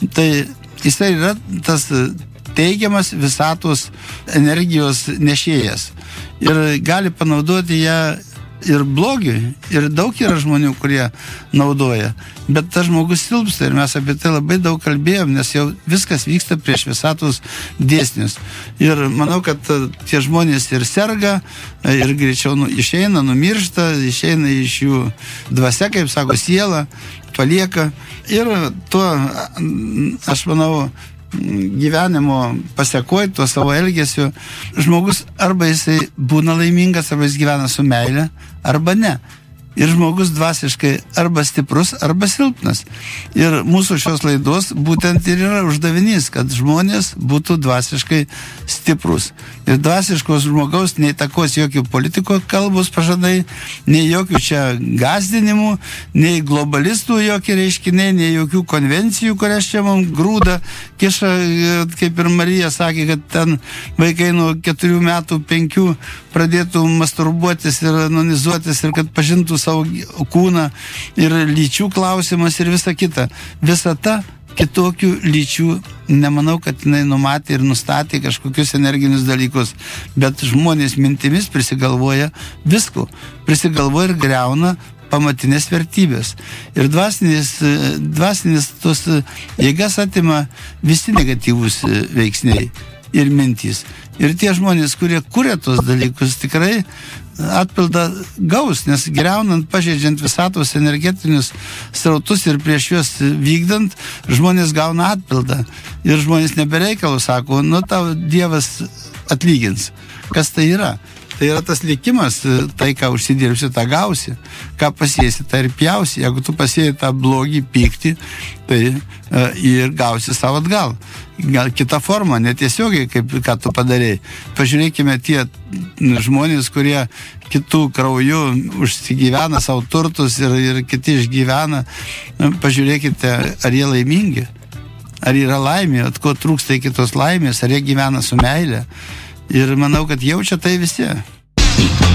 Tai jisai yra tas teigiamas visatos energijos nešėjas. Ir gali panaudoti ją ir blogiui. Ir daug yra žmonių, kurie naudoja. Bet tas žmogus silpsta ir mes apie tai labai daug kalbėjom, nes jau viskas vyksta prieš visatos dėsnius. Ir manau, kad tie žmonės ir serga, ir greičiau išeina, numiršta, išeina iš jų dvasia, kaip sako, siela, palieka. Ir tuo, aš manau, gyvenimo pasekoj, tuo savo elgesiu, žmogus arba jisai būna laimingas, arba jis gyvena su meile, arba ne. Ir žmogus dvasiškai arba stiprus, arba silpnas. Ir mūsų šios laidos būtent ir yra uždavinys, kad žmonės būtų dvasiškai stiprus. Ir dvasiškos žmogaus neįtakos jokių politiko kalbos pažadai, nei jokių čia gąsdinimų, nei globalistų jokie reiškiniai, nei jokių konvencijų, kurias čia mums grūda, kiša, kaip ir Marija sakė, kad ten vaikai nuo 4 metų, 5 pradėtų masturbuotis ir anonizuotis ir kad pažintų savo kūną ir lyčių klausimas ir visa kita. Visa ta kitokių lyčių, nemanau, kad jinai numatė ir nustatė kažkokius energinius dalykus, bet žmonės mintimis prisigalvoja visko, prisigalvoja ir griauna pamatinės vertybės. Ir dvasinis tos jėgas atima visi negatyvūs veiksniai ir mintys. Ir tie žmonės, kurie kuria tos dalykus, tikrai atpildą gaus, nes griaunant, pažeidžiant visatos energetinius srautus ir prieš juos vykdant, žmonės gauna atpildą. Ir žmonės nebereikalų sako, nu tau Dievas atlygins. Kas tai yra? Tai yra tas likimas, tai ką užsidirbsi, tą gausi. Ką pasėsi, tai ir pjausi. Jeigu tu pasėjai tą blogį, pyktį, tai ir gausi savo atgal. Gal kita forma, netiesiogiai, kaip ką tu padarėjai. Pažiūrėkime tie žmonės, kurie kitų krauju užsigyvena savo turtus ir kiti išgyvena. Pažiūrėkite, ar jie laimingi, ar yra laimė, at ko trūksta iki tos laimės, ar jie gyvena su meile. Ir manau, kad jaučia tai visi.